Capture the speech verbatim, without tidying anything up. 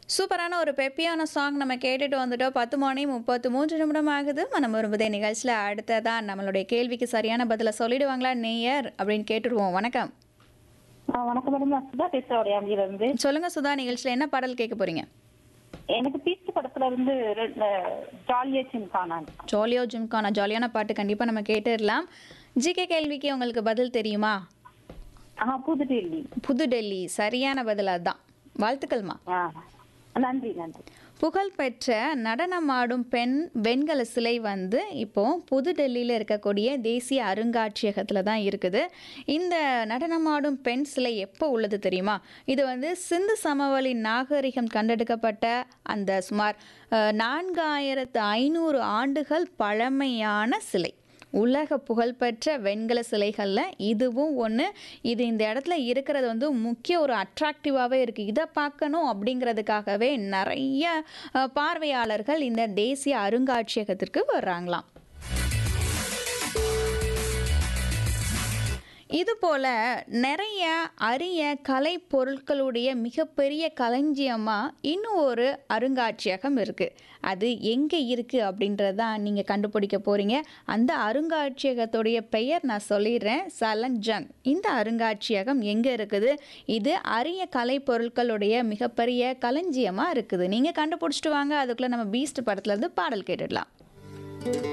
சூப்பரான ஒரு பெப்பியான சாங் நம்ம கேட்டுட்டு வந்துட்டோம். பத்து மணி முப்பத்தி மூன்று நிமிடம் ஆகுது. மனம் விரும்புதே நிகழ்ச்சியில அடுத்ததா நம்மளுடைய கேள்விக்கு சரியான பதில சொல்லிடுவாங்களா நேயர் அப்படின்னு கேட்டுருவோம். வணக்கம். ஆ, வணக்கம் மேடம். நான் சுதா பேசுறேன் உடையாம்பியில இருந்து. சொல்லுங்க சுதா, நிகழ்ச்சியில என்ன பாடல் கேட்க போறீங்க? எனக்கு பீஸ்ட் படத்துல இருந்து ரெ- அஹ், ஜாலியா சின்கானா. ஜாலியோ ஜிம்கானா ஜாலியான பாட்டு கண்டிப்பா நம்ம கேட்டுடலாம். ஜிகே கேள்விக்கு உங்களுக்கு பதில் தெரியுமா? ஆ, புதுடெல்லி. புதுடெல்லி சரியான பதில் அதான். வாழ்த்துக்கள்மா. ஆ, நன்றி நன்றி. புகழ்பெற்ற நடனமாடும் பெண் வெண்கல சிலை வந்து இப்போ புதுடெல்லியில் இருக்கக்கூடிய தேசிய அருங்காட்சியகத்தில் தான் இருக்குது. இந்த நடனமாடும் பெண் சிலை எப்போ உள்ளது தெரியுமா? இது வந்து சிந்து சமவெளி நாகரிகம் கண்டெடுக்கப்பட்ட அந்த சுமார் அஹ், நான்காயிரத்து ஐநூறு ஆண்டுகள் பழமையான சிலை. உலக புகழ்பெற்ற வெண்கல சிலைகளில் இதுவும் ஒன்று. இது இந்த இடத்துல இருக்கிறது வந்து முக்கிய ஒரு அட்ராக்டிவாகவே இருக்குது. இதை பார்க்கணும் அப்படிங்கிறதுக்காகவே நிறைய அஹ், பார்வையாளர்கள் இந்த தேசிய அருங்காட்சியகத்திற்கு வர்றாங்களாம். இது போல நிறைய அரிய கலை பொருட்களுடைய மிகப்பெரிய களஞ்சியமாக இன்னும் ஒரு அருங்காட்சியகம் இருக்குது. அது எங்கே இருக்குது அப்படின்றதான் நீங்கள் கண்டுபிடிக்க போகிறீங்க. அந்த அருங்காட்சியகத்துடைய பெயர் நான் சொல்லிடுறேன், சலன்ஜங். இந்த அருங்காட்சியகம் எங்கே இருக்குது? இது அரிய கலை பொருட்களுடைய மிகப்பெரிய களஞ்சியமாக இருக்குது. நீங்கள் கண்டுபிடிச்சிட்டு வாங்க. அதுக்குள்ளே நம்ம பீஸ்ட் படத்துலேருந்து பாடல் கேட்டுடலாம்.